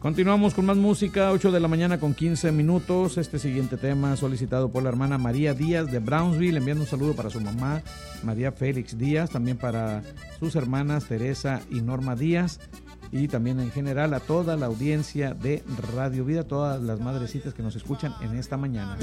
Continuamos con más música, 8 de la mañana con 15 minutos. Este siguiente tema solicitado por la hermana María Díaz de Brownsville, enviando un saludo para su mamá María Félix Díaz, también para sus hermanas Teresa y Norma Díaz, y también en general a toda la audiencia de Radio Vida, todas las madrecitas que nos escuchan en esta mañana.